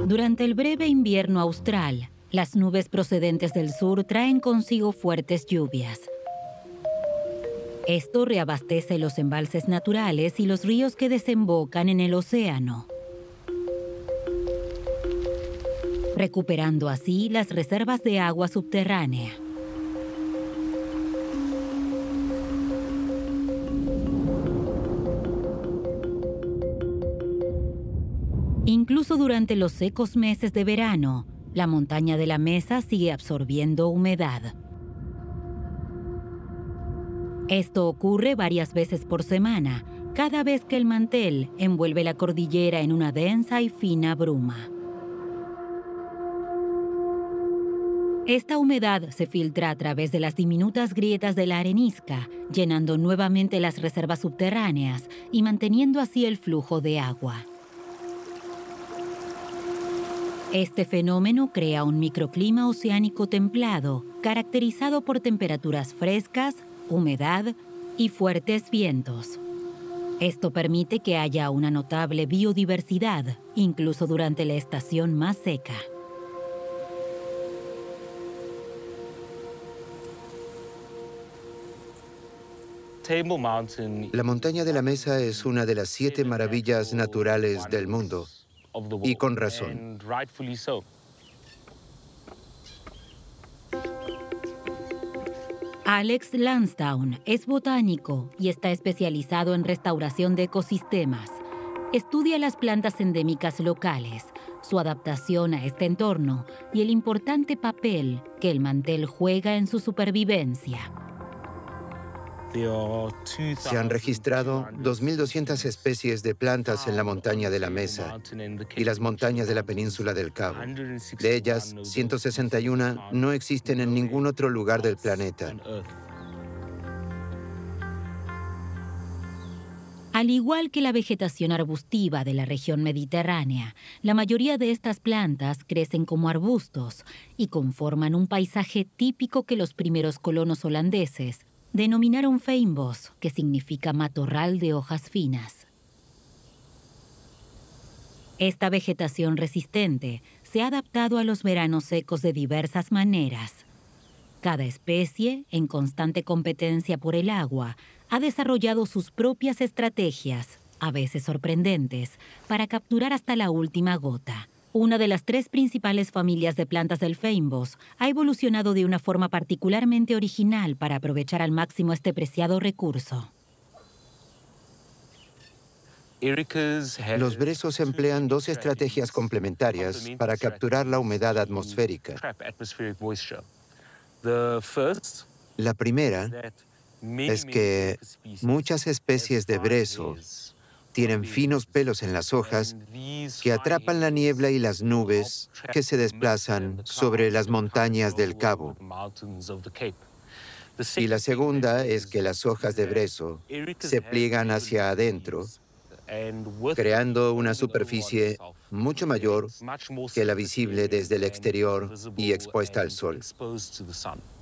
Durante el breve invierno austral, las nubes procedentes del sur traen consigo fuertes lluvias. Esto reabastece los embalses naturales y los ríos que desembocan en el océano, recuperando así las reservas de agua subterránea. Incluso durante los secos meses de verano, la montaña de la Mesa sigue absorbiendo humedad. Esto ocurre varias veces por semana, cada vez que el mantel envuelve la cordillera en una densa y fina bruma. Esta humedad se filtra a través de las diminutas grietas de la arenisca, llenando nuevamente las reservas subterráneas y manteniendo así el flujo de agua. Este fenómeno crea un microclima oceánico templado, caracterizado por temperaturas frescas, humedad y fuertes vientos. Esto permite que haya una notable biodiversidad, incluso durante la estación más seca. La montaña de la Mesa es una de las 7 maravillas naturales del mundo, y con razón. Alex Lansdowne es botánico y está especializado en restauración de ecosistemas. Estudia las plantas endémicas locales, su adaptación a este entorno y el importante papel que el mantel juega en su supervivencia. Se han registrado 2.200 especies de plantas en la montaña de la Mesa y las montañas de la península del Cabo. De ellas, 161 no existen en ningún otro lugar del planeta. Al igual que la vegetación arbustiva de la región mediterránea, la mayoría de estas plantas crecen como arbustos y conforman un paisaje típico que los primeros colonos holandeses denominaron fynbos, que significa matorral de hojas finas. Esta vegetación resistente se ha adaptado a los veranos secos de diversas maneras. Cada especie, en constante competencia por el agua, ha desarrollado sus propias estrategias, a veces sorprendentes, para capturar hasta la última gota. Una de las 3 principales familias de plantas del fynbos ha evolucionado de una forma particularmente original para aprovechar al máximo este preciado recurso. Los brezos emplean 2 estrategias complementarias para capturar la humedad atmosférica. La primera es que muchas especies de brezo tienen finos pelos en las hojas que atrapan la niebla y las nubes que se desplazan sobre las montañas del Cabo. Y la segunda es que las hojas de brezo se pliegan hacia adentro, creando una superficie mucho mayor que la visible desde el exterior y expuesta al sol.